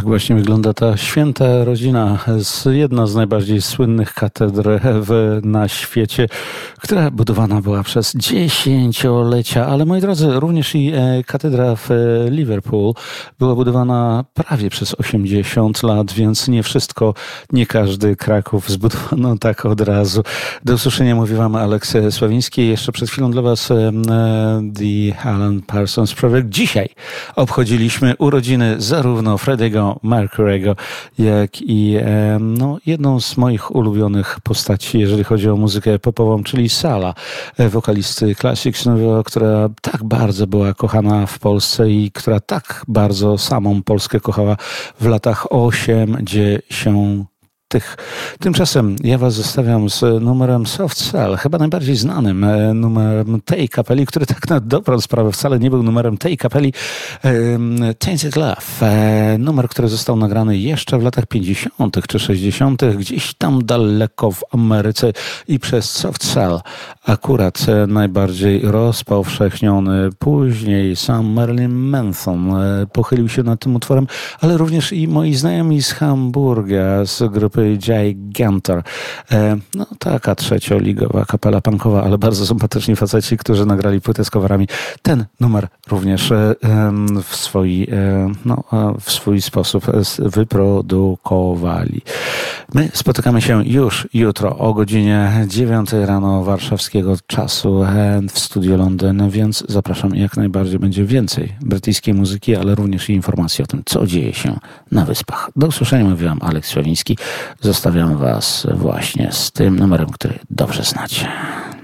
właśnie wygląda ta święta rodzina, jedna z najbardziej słynnych katedr na świecie, która budowana była przez dziesięciolecia, ale moi drodzy, również i katedra w Liverpool była budowana prawie przez 80 lat, więc nie wszystko, nie każdy Kraków zbudowano tak od razu. Do usłyszenia mówi wam Aleks Sławiński. Jeszcze przed chwilą dla was The Alan Parsons Project. Dzisiaj obchodziliśmy urodziny zarówno Freddie'ego Mercury'ego, jak i jedną z moich ulubionych postaci, jeżeli chodzi o muzykę popową, czyli Sala, wokalisty Classics Novo, która tak bardzo była kochana w Polsce i która tak bardzo samą Polskę kochała w latach 80. Tymczasem ja was zostawiam z numerem Soft Cell, chyba najbardziej znanym numerem tej kapeli, który tak na dobrą sprawę wcale nie był numerem tej kapeli. Tainted Love, numer, który został nagrany jeszcze w latach 50. czy 60. gdzieś tam daleko w Ameryce i przez Soft Cell akurat najbardziej rozpowszechniony. Później sam Marilyn Manson pochylił się nad tym utworem, ale również i moi znajomi z Hamburga, z grupy Gigantor. No taka trzecioligowa kapela punkowa, ale bardzo sympatyczni faceci, którzy nagrali płytę z coverami. Ten numer również w swój sposób wyprodukowali. My spotykamy się już jutro o godzinie 9 rano warszawskiego czasu w Studio Londyn, więc zapraszam, jak najbardziej będzie więcej brytyjskiej muzyki, ale również i informacji o tym, co dzieje się na Wyspach. Do usłyszenia, mówiłam Aleks Sławiński. Zostawiam was właśnie z tym numerem, który dobrze znacie.